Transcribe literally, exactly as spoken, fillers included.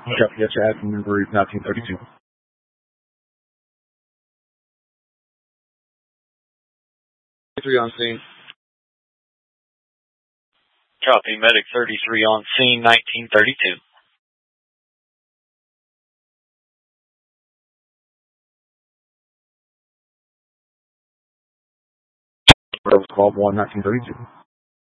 Copy, yes, admin number is nineteen thirty-two. thirty-three on scene. Copy, medic thirty-three on scene, nineteen thirty-two. That was call one, nineteen thirty-two.